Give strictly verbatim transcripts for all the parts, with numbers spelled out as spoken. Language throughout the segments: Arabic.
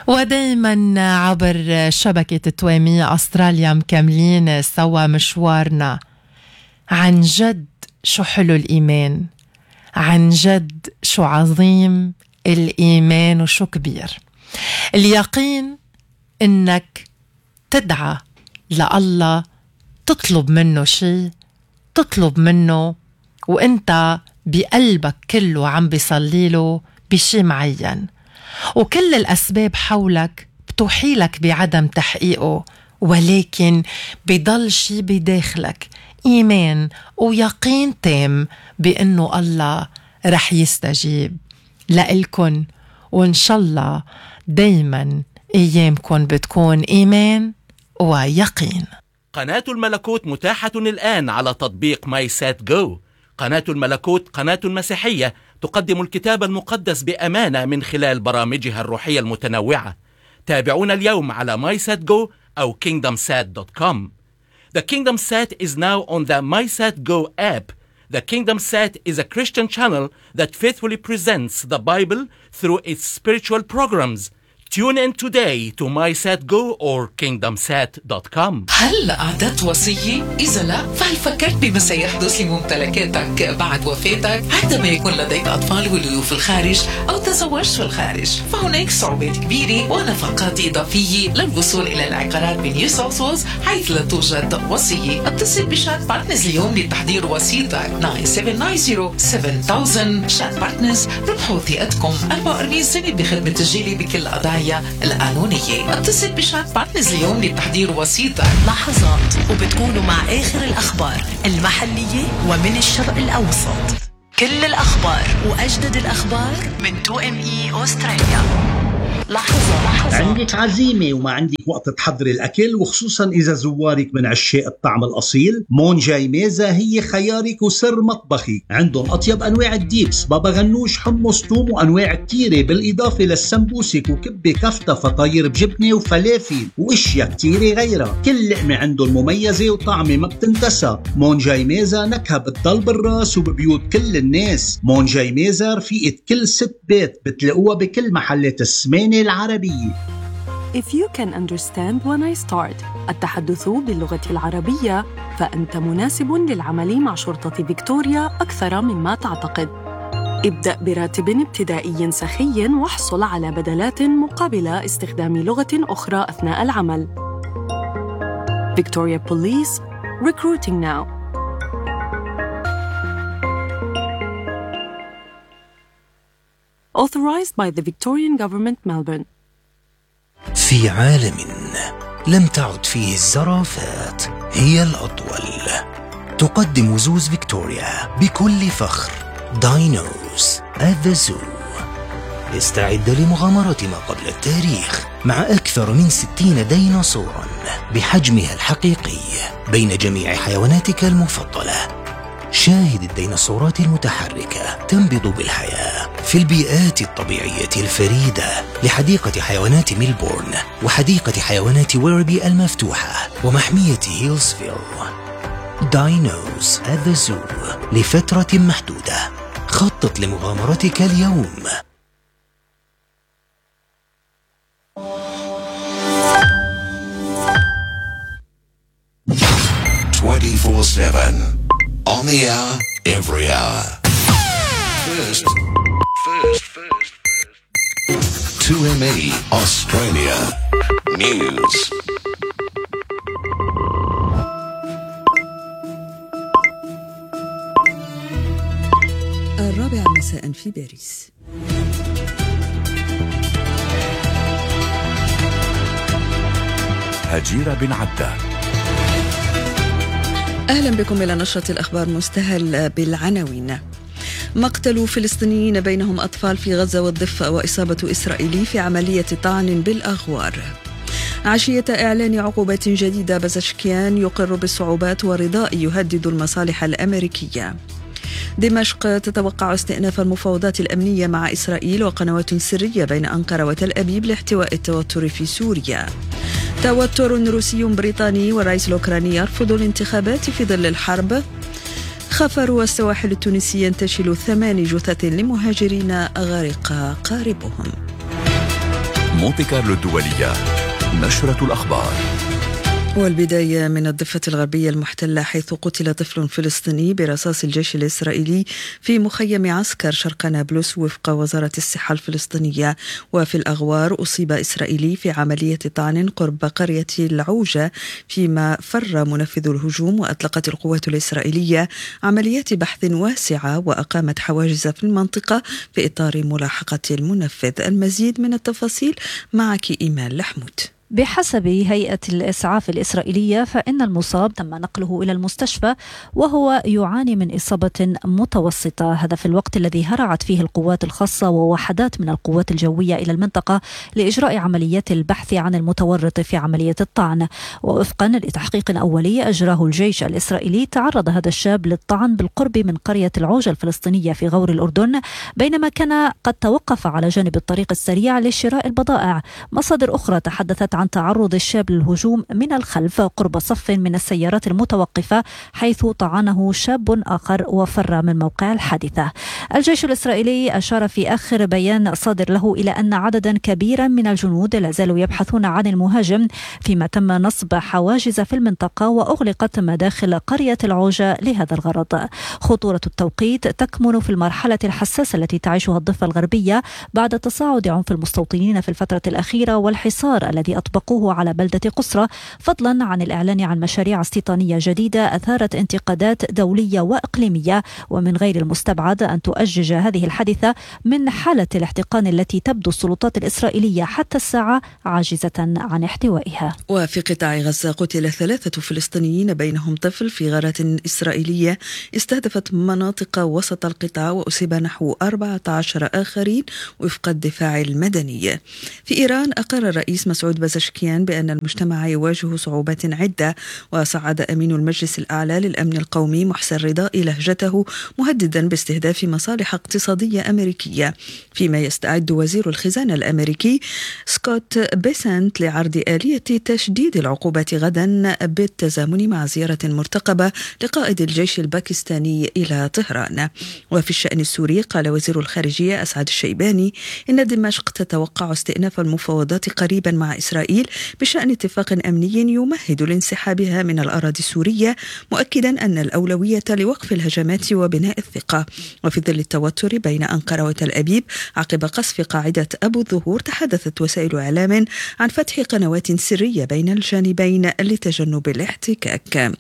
ودايما عبر شبكة توامي أستراليا مكملين سوا مشوارنا. عن جد شو حلو الإيمان، عن جد شو عظيم الإيمان وشو كبير اليقين. إنك تدعى لله، تطلب منه شيء، تطلب منه وإنت بقلبك كله عم بيصليله بشي معين، وكل الأسباب حولك بتوحيلك بعدم تحقيقه، ولكن بضل شي بداخلك إيمان ويقين تام بأنه الله رح يستجيب لإلكن. وإن شاء الله دايما أيامكن بتكون إيمان ويقين. قناة الملكوت متاحة الآن على تطبيق ماي سات جو. قناة الملكوت قناة مسيحية تقدم الكتاب المقدس بأمانة من خلال برامجها الروحية المتنوعة. تابعونا اليوم على ماي سات جو أو كينغدم سات دوت كوم. The Kingdom Sat is now on the MySatGo app. The Kingdom Sat is a Christian channel that faithfully presents the Bible through its spiritual programs. Tune in today to MySatGo or kingdom sat dot com. هل أعددت وصية؟ إذا لا، فهل فكرت بما سيحدث لممتلكاتك بعد وفاتك عندما يكون لديك أطفال ولدوا في الخارج أو تزوجت في الخارج؟ فهناك صعوبات كبيرة ونفقات إضافية للوصول إلى العقارات بنيو ساوث ويلز حيث لا توجد وصية. اتصل بشات بارتنرز اليوم لتحضير وصيتك تسعة سبعة تسعة صفر سبعة ألف. شات بارتنرز ربحوا ثقتكم أربعة وأربعين سنة بخدمة تسجيلي بكل قضايا القانونية. اتصل بشات بارتنرز اليوم لتحضير وسيطة. لحظات وبتكونوا مع آخر الأخبار المحلية ومن الشرق الأوسط. كل الأخبار وأجدد الأخبار من تو إم إي أستراليا. لحظة لحظة. عندك عزيمة وما عندك وقت تحضري الأكل، وخصوصا إذا زوارك من عشاق الطعم الأصيل، مونجاي ميزة هي خيارك وسر مطبخي. عندهم أطيب أنواع الديبس، بابا غنوش، حمص، توم، وأنواع كتيرة، بالإضافة للسمبوسك وكبة كفتة، فطاير بجبنة وفلافل وإشياء كتيرة غيرها. كل لقمة عندهم مميزة وطعمة ما بتنتسى. مونجاي ميزة نكهة بتضل بالراس وببيوت كل الناس. مونجاي ميزة رفيقة كل ست بيت، بتلاقوها بكل محلات السمانة العربية. If you can understand when I start التحدث باللغة العربية، فأنت مناسب للعمل مع شرطة فيكتوريا أكثر مما تعتقد. ابدأ براتب ابتدائي سخي واحصل على بدلات مقابل استخدام لغة أخرى أثناء العمل. Victoria Police, recruiting now. Authorized by the Victorian Government, Melbourne. في عالم لم تعد فيه الزرافات هي الأطول، تقدم زوز فيكتوريا بكل فخر داينوز at the Zoo. استعد لمغامرة ما قبل التاريخ مع أكثر من ستين ديناصوراً بحجمها الحقيقي بين جميع حيواناتك المفضلة. شاهد الديناصورات المتحركة تنبض بالحياة في البيئات الطبيعية الفريدة لحديقة حيوانات ميلبورن وحديقة حيوانات ويربي المفتوحة ومحمية هيلزفيل. داينوز at the Zoo لفترة محدودة. خطط لمغامرتك اليوم. twenty-four seven on the hour, every hour. First, first, first, first. two M E Australia News. الرابعة مساء في باريس. هجيرة بن عدة. أهلا بكم إلى نشرة الأخبار. مستهل بالعناوين: مقتل فلسطينيين بينهم أطفال في غزة والضفة، وإصابة إسرائيلي في عملية طعن بالأغوار. عشية إعلان عقوبات جديدة، بزشكيان يقر بالصعوبات ورضاء يهدد المصالح الأمريكية. دمشق تتوقع استئناف المفاوضات الأمنية مع إسرائيل، وقنوات سرية بين أنقرة وتل أبيب لاحتواء التوتر في سوريا. توتر روسي بريطاني، والرئيس الأوكراني يرفض الانتخابات في ظل الحرب. خفر والسواحل التونسية ينتشل ثمان جثث لمهاجرين غرق قاربهم. مونتي كارلو الدولية. نشرة الأخبار. والبداية من الضفة الغربية المحتلة، حيث قتل طفل فلسطيني برصاص الجيش الإسرائيلي في مخيم عسكر شرق نابلس وفق وزارة الصحة الفلسطينية. وفي الأغوار أصيب إسرائيلي في عملية طعن قرب قرية العوجة، فيما فر منفذ الهجوم. وأطلقت القوات الإسرائيلية عمليات بحث واسعة وأقامت حواجز في المنطقة في إطار ملاحقة المنفذ. المزيد من التفاصيل معك إيمان لحمود. بحسب هيئة الإسعاف الإسرائيلية فإن المصاب تم نقله إلى المستشفى وهو يعاني من إصابة متوسطة، هذا في الوقت الذي هرعت فيه القوات الخاصة ووحدات من القوات الجوية إلى المنطقة لإجراء عمليات البحث عن المتورط في عملية الطعن. ووفقا لتحقيق أولي أجراه الجيش الإسرائيلي، تعرض هذا الشاب للطعن بالقرب من قرية العوجة الفلسطينية في غور الأردن، بينما كان قد توقف على جانب الطريق السريع لشراء البضائع. مصادر أخرى تحدثت عن تعرض الشاب للهجوم من الخلف قرب صف من السيارات المتوقفة، حيث طعنه شاب آخر وفر من موقع الحادثة. الجيش الإسرائيلي أشار في آخر بيان صادر له إلى أن عددا كبيرا من الجنود لا زالوا يبحثون عن المهاجم، فيما تم نصب حواجز في المنطقة وأغلقت مداخل قرية العوجة لهذا الغرض. خطورة التوقيت تكمن في المرحلة الحساسة التي تعيشها الضفة الغربية بعد تصاعد عنف المستوطنين في الفترة الأخيرة والحصار الذي أطبقوه على بلدة قسرة، فضلا عن الإعلان عن مشاريع استيطانية جديدة أثارت انتقادات دولية وإقليمية. ومن غير المستبعد أن تؤجج هذه الحادثة من حالة الاحتقان التي تبدو السلطات الإسرائيلية حتى الساعة عاجزة عن احتوائها. وفي قطاع غزة قتل ثلاثة فلسطينيين بينهم طفل في غارات إسرائيلية استهدفت مناطق وسط القطاع، وأصيب نحو أربعة عشر آخرين وفق الدفاع المدني. في إيران أقر الرئيس مسعود بزشكيان بأن المجتمع يواجه صعوبات عدة، وصعد أمين المجلس الأعلى للأمن القومي محسن رضائي لهجته مهددا باستهداف مصالح اقتصادية أمريكية، فيما يستعد وزير الخزانة الأمريكي سكوت بيسنت لعرض آلية تشديد العقوبات غدا بالتزامن مع زيارة مرتقبة لقائد الجيش الباكستاني إلى طهران. وفي الشأن السوري قال وزير الخارجية أسعد الشيباني إن دمشق تتوقع استئناف المفاوضات قريبا مع إسرائيل بشأن اتفاق أمني يمهد لانسحابها من الأراضي السورية، مؤكدا أن الأولوية لوقف الهجمات وبناء الثقة. وفي ظل التوتر بين أنقرة وتل أبيب عقب قصف قاعدة أبو الظهور، تحدثت وسائل إعلام عن فتح قنوات سرية بين الجانبين لتجنب الاحتكاك.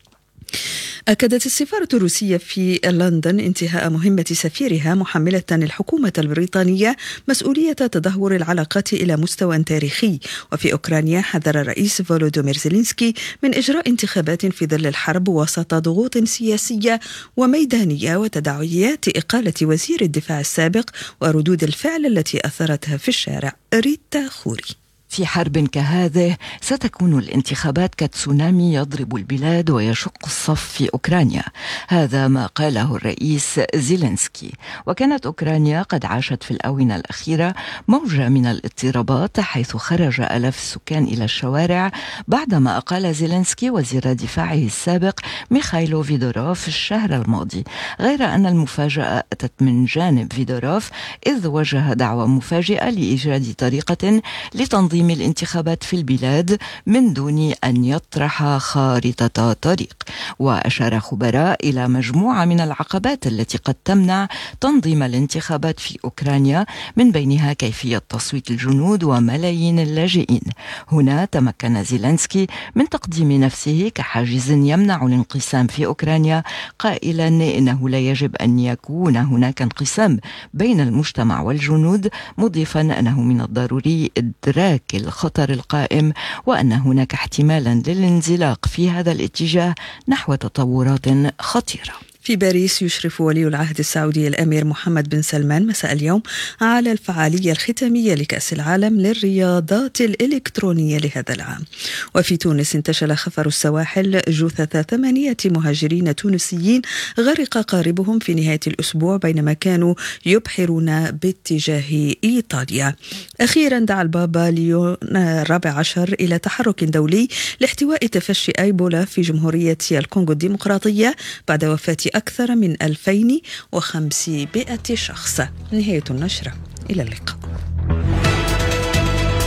أكدت السفارة الروسية في لندن انتهاء مهمة سفيرها، محملة الحكومة البريطانية مسؤولية تدهور العلاقات إلى مستوى تاريخي. وفي أوكرانيا حذر الرئيس فولودومير زيلينسكي من إجراء انتخابات في ظل الحرب وسط ضغوط سياسية وميدانية وتداعيات إقالة وزير الدفاع السابق وردود الفعل التي أثرتها في الشارع. ريتا خوري. في حرب كهذه ستكون الانتخابات كتسونامي يضرب البلاد ويشق الصف في أوكرانيا، هذا ما قاله الرئيس زيلينسكي. وكانت أوكرانيا قد عاشت في الآونة الأخيرة موجة من الاضطرابات، حيث خرج آلاف السكان إلى الشوارع بعدما أقال زيلينسكي وزير دفاعه السابق ميخايلو فيدوروف الشهر الماضي. غير أن المفاجأة أتت من جانب فيدوروف، إذ وجه دعوة مفاجئة لإيجاد طريقة لتنظيم الانتخابات في البلاد من دون أن يطرح خارطة طريق. وأشار خبراء إلى مجموعة من العقبات التي قد تمنع تنظيم الانتخابات في أوكرانيا، من بينها كيفية تصويت الجنود وملايين اللاجئين. هنا تمكن زيلينسكي من تقديم نفسه كحاجز يمنع الانقسام في أوكرانيا، قائلا إنه لا يجب أن يكون هناك انقسام بين المجتمع والجنود، مضيفا أنه من الضروري إدراك الخطر القائم وأن هناك احتمالا للانزلاق في هذا الاتجاه نحو تطورات خطيرة. في باريس يشرف ولي العهد السعودي الأمير محمد بن سلمان مساء اليوم على الفعالية الختامية لكأس العالم للرياضات الإلكترونية لهذا العام. وفي تونس انتشل خفر السواحل جثث ثمانية مهاجرين تونسيين غرق قاربهم في نهاية الأسبوع بينما كانوا يبحرون باتجاه إيطاليا. أخيرا دعا البابا ليون الرابع عشر إلى تحرك دولي لاحتواء تفشي أيبولا في جمهورية الكونغو الديمقراطية بعد وفاة أكثر من ألفين وخمسمائة شخص. نهاية النشرة، إلى اللقاء.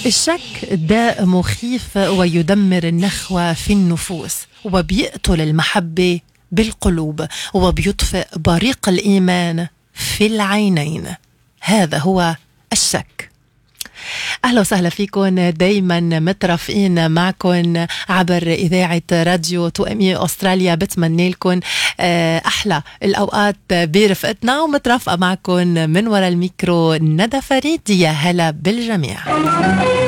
الشك داء مخيف ويدمر النخوة في النفوس، وبيقتل المحبة بالقلوب، وبيطفئ بريق الإيمان في العينين. هذا هو الشك. أهلا وسهلا فيكم، دايما مترافقين معكم عبر إذاعة راديو تو ام اي أستراليا. بتمنى لكم أحلى الأوقات برفقتنا، ومترافقة معكم من وراء الميكرو ندى فريد. يا هلا بالجميع.